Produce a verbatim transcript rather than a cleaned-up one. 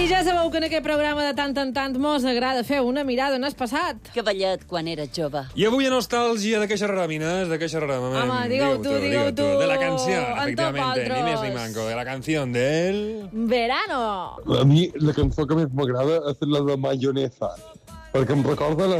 I ja sabeu que en aquest programa de tant en tant mos agrada fer una mirada en el passat. Que ballet quan eres jove. I avui a nostàlgia de què xerraràmines, de què xerraràmem? Home, digue-ho tu, digue-ho tu. De la canción, En efectivamente, top ni més altres. ni manco, de la canción del... Verano. A mi la cançó que més m'agrada és la de Mayonesa, perquè em recorda la